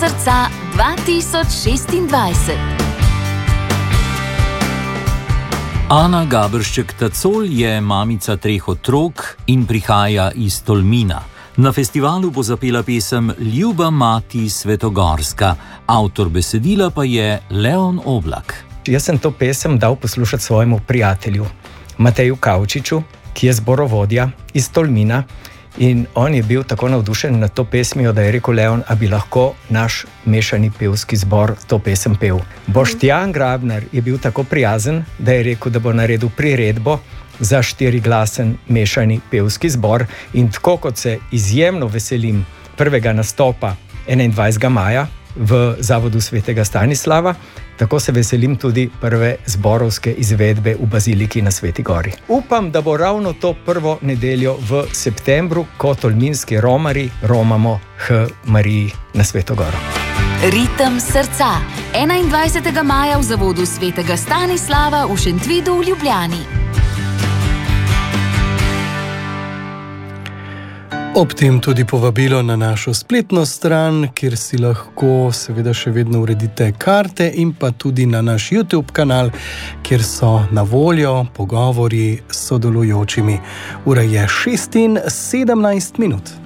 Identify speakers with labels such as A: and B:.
A: srca 2026.
B: Ana Gaberšček-Tacol je mamica 3 otrok in prihaja iz Tolmina. Na festivalu bo zapela pesem Ljuba mati Svetogorska, avtor besedila pa je Leon Oblak.
C: Jaz sem to pesem dal poslušati svojemu prijatelju Mateju Kavčiču, ki je zborovodja iz Tolmina, in on je bil tako navdušen nad to pesmijo, da je rekel: Leon, a bi lahko naš mešani pevski zbor to pesem pel. Boštjan Grabner je bil tako prijazen, da je rekel, da bo naredil priredbo za 4-glasen mešani pevski zbor, in tako kot se izjemno veselim prvega nastopa 21. maja v Zavodu svetega Stanislava, tako se veselim tudi prve zborovske izvedbe v Baziliki na Sveti Gori. Upam, da bo ravno to prvo nedeljo v septembru, ko tolminski romari romamo h Mariji na Sveto Goro.
A: Ritem srca 21. maja v Zavodu svetega Stanislava v Šentvidu v Ljubljani.
D: Ob tem tudi povabilo na našo spletno stran, kjer si lahko seveda še vedno uredite karte, in pa tudi na naš YouTube kanal, kjer so na voljo pogovori s sodelujočimi. Ura je 6:17.